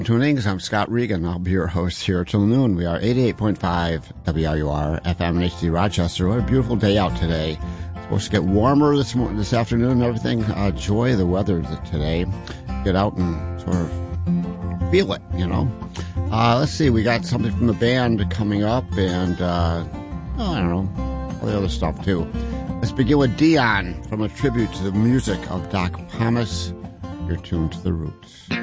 Tuning. I'm Scott Regan. I'll be your host here till noon. We are 88.5 WRUR FM and HD Rochester. What a beautiful day out today. It's supposed to get warmer this afternoon and everything. Enjoy the weather today. Get out and sort of feel it, you know. Let's see. We got something from the band coming up and, I don't know, all the other stuff too. Let's begin with Dion from a tribute to the music of Doc Pomus. You're tuned to The Roots.